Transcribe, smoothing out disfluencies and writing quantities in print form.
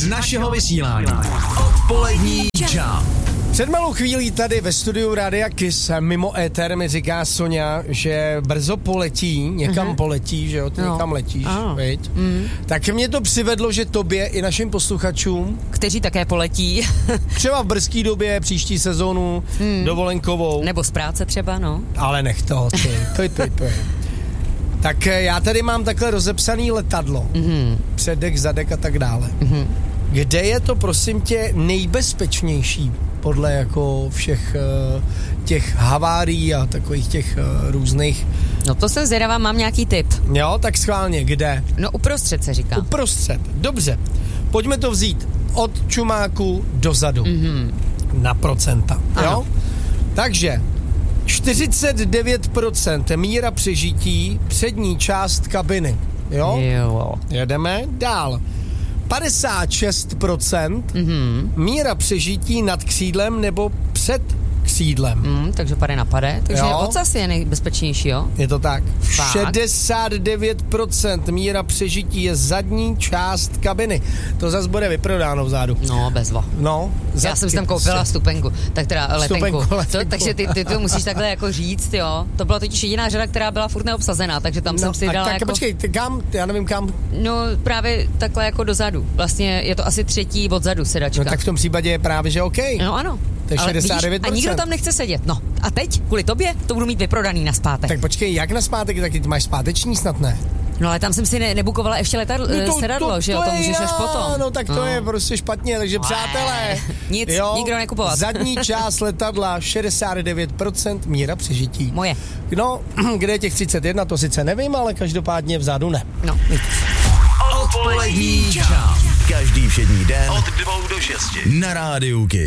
z našeho vysílání. Odpolední čau. Před malou chvílí tady ve studiu Rádia Kiss mimo éter mi říká Soňa, že brzo poletí, někam poletí, že jo, ty někam letíš, viď? Tak mě to přivedlo, že tobě i našim posluchačům, kteří také poletí. třeba v brzký době, příští sezónu, dovolenkovou. Nebo z práce třeba, no. Ale nech toho, ty. Tak já tady mám takhle rozepsaný letadlo, předek, zadek a tak dále. Kde je to, prosím tě, nejbezpečnější podle jako všech těch havárií a takových těch různých... No to jsem zvědavá, mám nějaký tip. Jo, tak schválně, kde? No uprostřed se říká. Uprostřed, dobře. Pojďme to vzít od čumáku dozadu. Na procenta, jo? Takže 49% míra přežití přední část kabiny, jo? Jedeme dál. 56% míra přežití nad křídlem nebo před křídlem. Takže pade na pade. Takže ocas je nejbezpečnější, jo? Je to tak. Fakt? 69% míra přežití je zadní část kabiny. To zase bude vyprodáno vzadu. No, bezva. No, já jsem si tam koupila stupenku, tak teda letenku. Letenku. Takže ty to musíš takhle jako říct, jo. To byla totiž jediná řada, která byla furt neobsazená, takže tam jsem si dala tak, jako... počkej, kam? Já nevím kam. No, právě takhle jako dozadu. Vlastně je to asi třetí odzadu sedačka. No tak v tom případě je právě, že OK. No ano. To je 69%. Vidíš, a nikdo tam nechce sedět. No a teď, kvůli tobě, to budu mít vyprodaný naspátek. Tak počkej, jak naspátek? Taky ty máš zpáteční snad, ne? No ale tam jsem si nebukovala ještě sedadlo, že jo, to můžeš až potom. No tak to je prostě špatně, takže přátelé. Nic, nikdo nekupovat. Zadní část letadla 69% míra přežití. Moje. No, kde je těch 31, to sice nevím, ale každopádně vzadu ne. No. Odpolední čau. Každý všední den od 2 do 6 na Rádiu Kiss.